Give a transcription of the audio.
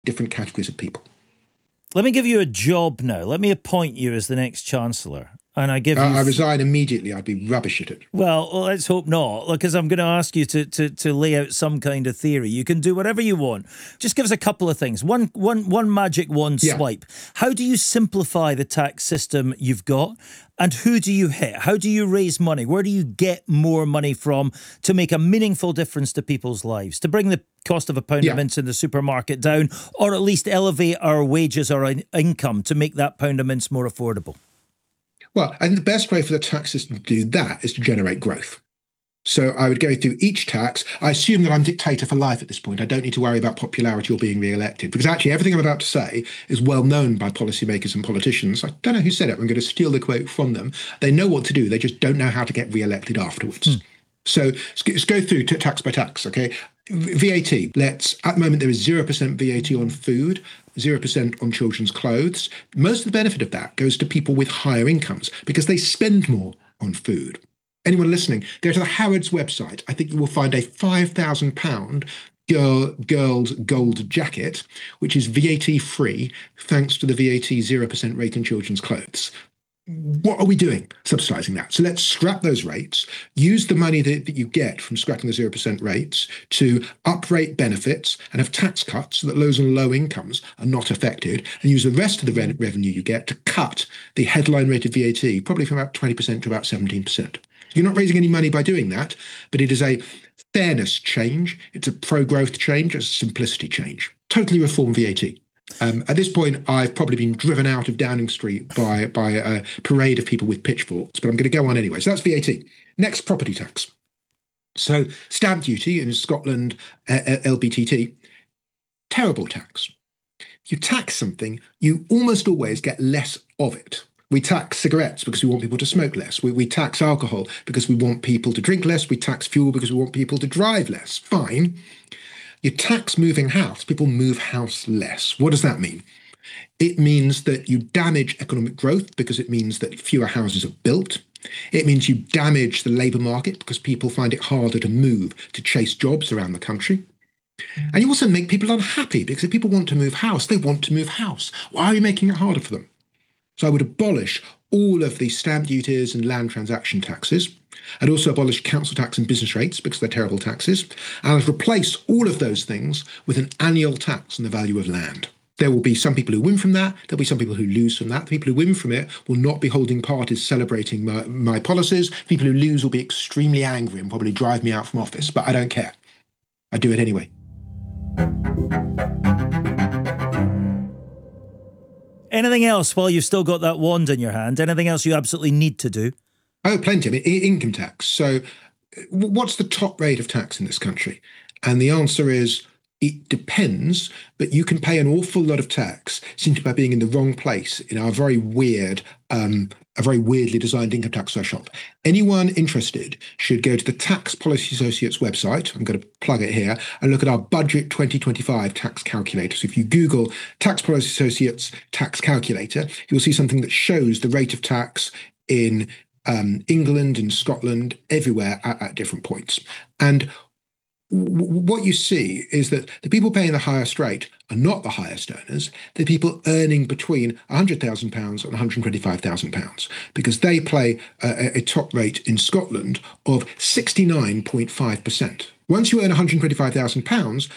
different categories of people. Let me give you a job now. Let me appoint you as the next Chancellor. And I give you... I resign immediately. I'd be rubbish at it. Well, let's hope not, because I'm going to ask you to lay out some kind of theory. You can do whatever you want. Just give us a couple of things. One magic wand swipe. How do you simplify the tax system you've got? And who do you hit? How do you raise money? Where do you get more money from to make a meaningful difference to people's lives? To bring the cost of a pound of mince in the supermarket down, or at least elevate our wages or income to make that pound of mince more affordable? Well, I think the best way for the tax system to do that is to generate growth. So I would go through each tax. I assume that I'm dictator for life at this point. I don't need to worry about popularity or being re-elected, because actually everything I'm about to say is well known by policymakers and politicians. I don't know who said it. I'm going to steal the quote from them. They know what to do. They just don't know how to get re-elected afterwards. So let's go through tax by tax, okay? VAT. At the moment, there is 0% VAT on food, 0% on children's clothes. Most of the benefit of that goes to people with higher incomes because they spend more on food. Anyone listening, go to the Harrods website. I think you will find a £5,000 girl's gold jacket, which is VAT free, thanks to the VAT 0% rate on children's clothes. What are we doing subsidising that? So let's scrap those rates, use the money that you get from scrapping the 0% rates to uprate benefits and have tax cuts so that those on low incomes are not affected, and use the rest of the revenue you get to cut the headline rate of VAT, probably from about 20% to about 17%. You're not raising any money by doing that, but it is a fairness change, it's a pro-growth change, it's a simplicity change. Totally reform VAT. At this point, I've probably been driven out of Downing Street by a parade of people with pitchforks, but I'm going to go on anyway. So that's VAT. Next, property tax. So stamp duty in Scotland, LBTT, terrible tax. You tax something, you almost always get less of it. We tax cigarettes because we want people to smoke less. We tax alcohol because we want people to drink less. We tax fuel because we want people to drive less. Fine. You tax moving house, people move house less. What does that mean? It means that you damage economic growth because it means that fewer houses are built. It means you damage the labour market because people find it harder to move to chase jobs around the country. And you also make people unhappy because if people want to move house, they want to move house. Why are you making it harder for them? So I would abolish all of the stamp duties and land transaction taxes. I'd also abolish council tax and business rates because they're terrible taxes. And I'd replace all of those things with an annual tax on the value of land. There will be some people who win from that. There'll be some people who lose from that. The people who win from it will not be holding parties celebrating my policies. People who lose will be extremely angry and probably drive me out from office. But I don't care. I do it anyway. Anything else while you've still got that wand in your hand? Anything else you absolutely need to do? Oh, plenty. I mean, income tax. So what's the top rate of tax in this country? And the answer is it depends, but you can pay an awful lot of tax simply by being in the wrong place in our very weirdly designed income tax threshold. Anyone interested should go to the Tax Policy Associates website. I'm going to plug it here and look at our Budget 2025 tax calculator. So if you Google Tax Policy Associates tax calculator, you'll see something that shows the rate of tax in England and Scotland, everywhere at different points. And what you see is that the people paying the highest rate are not the highest earners. They're people earning between £100,000 and £125,000 because they pay a top rate in Scotland of 69.5%. Once you earn £125,000,